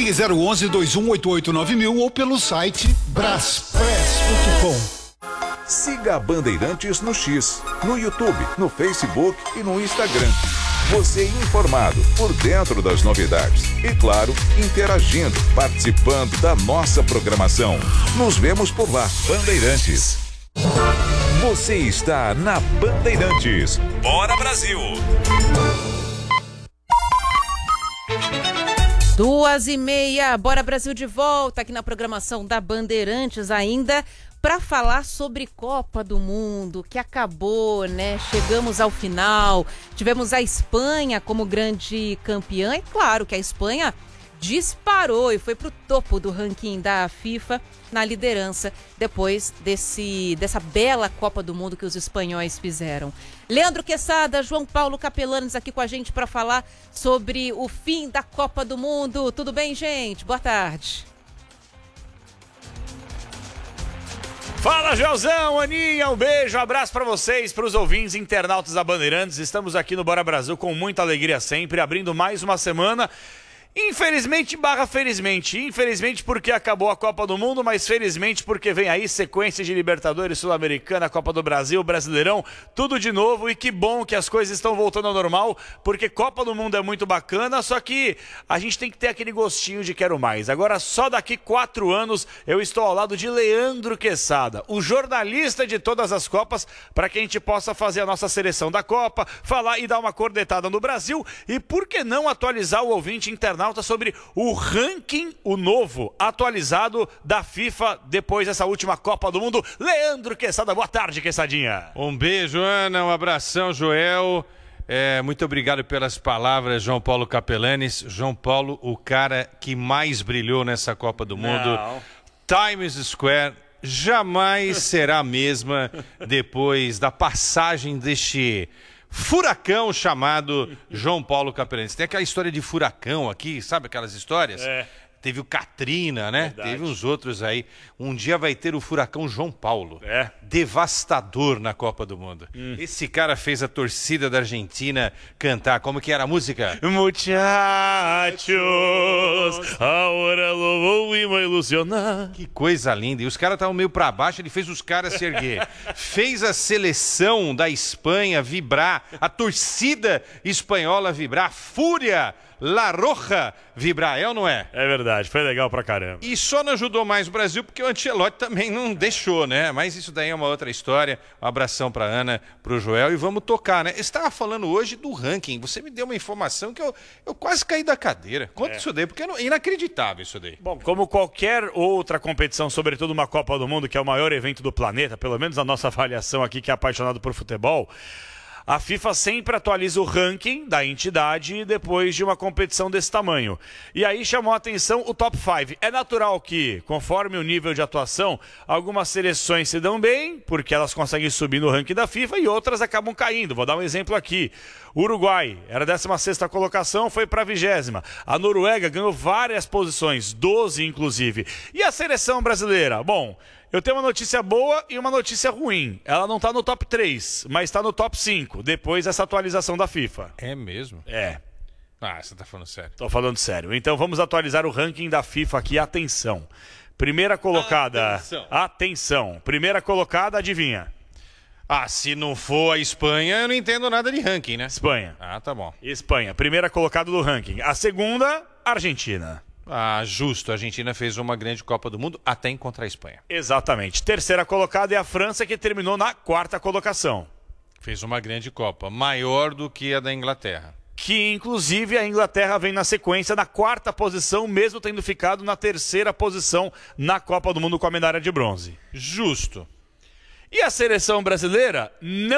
Ligue 011-2188-9000 ou pelo site braspress.com. Siga a Bandeirantes no X, no YouTube, no Facebook e no Instagram. Você informado, por dentro das novidades. E claro, interagindo, participando da nossa programação. Nos vemos por lá, Bandeirantes. Você está na Bandeirantes. Bora, Brasil! 2h30, Bora Brasil de volta aqui na programação da Bandeirantes ainda para falar sobre Copa do Mundo, que acabou, né? Chegamos ao final, tivemos a Espanha como grande campeã e claro que a Espanha disparou e foi para o topo do ranking da FIFA na liderança depois dessa bela Copa do Mundo que os espanhóis fizeram. Leandro Quesada, João Paulo Capelanes aqui com a gente para falar sobre o fim da Copa do Mundo. Tudo bem, gente? Boa tarde. Fala, Joãozão, Aninha, um beijo, um abraço para vocês, para os ouvintes internautas da Bandeirantes. Estamos aqui no Bora Brasil com muita alegria sempre, abrindo mais uma semana. Infelizmente barra felizmente. Infelizmente porque acabou a Copa do Mundo, mas felizmente porque vem aí sequência de Libertadores, Sul-Americana, Copa do Brasil, Brasileirão, tudo de novo. E que bom que as coisas estão voltando ao normal, porque Copa do Mundo é muito bacana, só que a gente tem que ter aquele gostinho de quero mais. Agora só daqui 4 anos eu estou ao lado de Leandro Quesada, o jornalista de todas as Copas, para que a gente possa fazer a nossa seleção da Copa, falar e dar uma cornetada no Brasil e por que não atualizar o ouvinte internacional sobre o ranking, o novo, atualizado da FIFA depois dessa última Copa do Mundo. Leandro Quesada, boa tarde, Quesadinha. Um beijo, Ana, um abração, Joel. Muito obrigado pelas palavras, João Paulo Capelanes. João Paulo, o cara que mais brilhou nessa Copa do Mundo. Não. Times Square jamais será a mesma depois da passagem deste furacão chamado João Paulo Capelanes. Tem aquela história de furacão aqui, sabe aquelas histórias? Teve o Katrina, né? Verdade. Teve uns outros aí. Um dia vai ter o furacão João Paulo. É. Devastador na Copa do Mundo. Esse cara fez a torcida da Argentina cantar. Como que era a música? Muchachos, ahora lo voy a ilusionar. Que coisa linda. E os caras estavam meio pra baixo, ele fez os caras se erguer. Fez a seleção da Espanha vibrar, a torcida espanhola vibrar, a fúria La Roja vibrar, é ou não é? É verdade, foi legal pra caramba. E só não ajudou mais o Brasil porque o Ancelotti também não deixou, né? Mas isso daí é uma outra história. Um abração pra Ana, pro Joel e vamos tocar, né? Eu estava falando hoje do ranking. Você me deu uma informação que eu quase caí da cadeira. Conta isso daí, porque é inacreditável isso daí. Bom, como qualquer outra competição, sobretudo uma Copa do Mundo, que é o maior evento do planeta, pelo menos a nossa avaliação aqui que é apaixonado por futebol, a FIFA sempre atualiza o ranking da entidade depois de uma competição desse tamanho. E aí chamou a atenção o top 5. É natural que, conforme o nível de atuação, algumas seleções se dão bem, porque elas conseguem subir no ranking da FIFA, e outras acabam caindo. Vou dar um exemplo aqui. O Uruguai era 16ª colocação, foi para a 20ª. A Noruega ganhou várias posições, 12 inclusive. E a seleção brasileira? Bom, eu tenho uma notícia boa e uma notícia ruim. Ela não está no top 3, mas está no top 5, depois dessa atualização da FIFA. É mesmo? É. Ah, você tá falando sério. Tô falando sério. Então vamos atualizar o ranking da FIFA aqui. Atenção. Primeira colocada. Atenção. Primeira colocada, adivinha? Ah, se não for a Espanha, eu não entendo nada de ranking, né? Espanha. Ah, tá bom. Espanha. Primeira colocada do ranking. A segunda, Argentina. Ah, justo. A Argentina fez uma grande Copa do Mundo até encontrar a Espanha. Exatamente. Terceira colocada é a França, que terminou na 4ª colocação. Fez uma grande Copa, maior do que a da Inglaterra. Que, inclusive, a Inglaterra vem na sequência na 4ª posição, mesmo tendo ficado na 3ª posição na Copa do Mundo com a medalha de bronze. Justo. E a seleção brasileira não